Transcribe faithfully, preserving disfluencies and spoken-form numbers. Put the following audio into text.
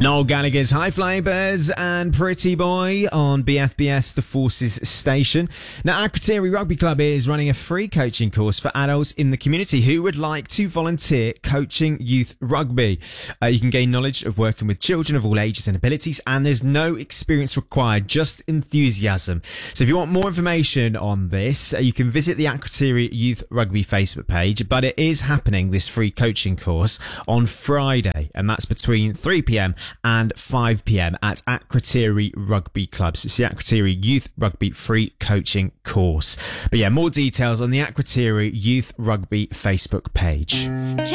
Noel Gallagher's High Flying Birds and Pretty Boy on B F B S, the Forces station. Now, Akrotiri Rugby Club is running a free coaching course for adults in the community who would like to volunteer coaching youth rugby. Uh, you can gain knowledge of working with children of all ages and abilities, and there's no experience required, just enthusiasm. So if you want more information on this, uh, you can visit the Akrotiri Youth Rugby Facebook page, but it is happening, this free coaching course, on Friday, and that's between three p.m. and five p.m. at Akrotiri Rugby Club. So it's the Akrotiri Youth Rugby free coaching course. But yeah, more details on the Akrotiri Youth Rugby Facebook page.